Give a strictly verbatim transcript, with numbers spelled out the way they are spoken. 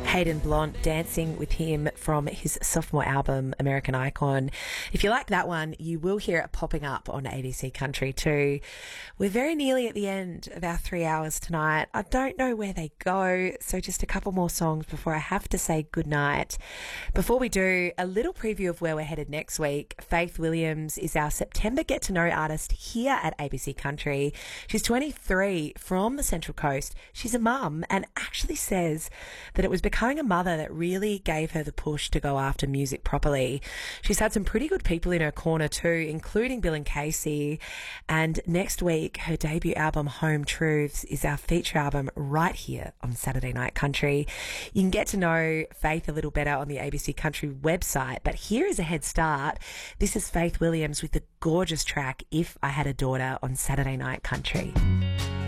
Hayden Blount, dancing with him from his sophomore album, American Icon. If you like that one, you will hear it popping up on A B C Country too. We're very nearly at the end of our three hours tonight. I don't know where they go, so just a couple more songs before I have to say goodnight. Before we do, a little preview of where we're headed next week. Faith Williams is our September Get to Know artist here at A B C Country. She's twenty-three, from the Central Coast. She's a mum and actually says that it was becoming a mother that really gave her the push to go after music properly. She's had some pretty good people in her corner too, including Bill and Casey. And next week, her debut album, Home Truths, is our feature album right here on Saturday Night Country. You can get to know Faith a little better on the A B C Country website, but here is a head start. This is Faith Williams with the gorgeous track, If I Had a Daughter, on Saturday Night Country.